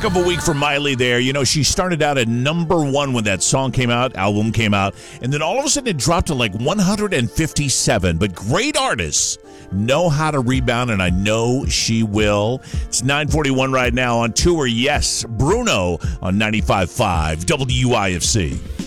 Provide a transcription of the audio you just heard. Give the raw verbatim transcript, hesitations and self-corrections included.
Heck of a week for Miley there. You know, she started out at number one when that song came out, album came out, and then all of a sudden it dropped to like one hundred fifty-seven. But great artists know how to rebound, and I know she will. It's nine forty-one right now on tour. Yes, Bruno on ninety-five point five W I F C.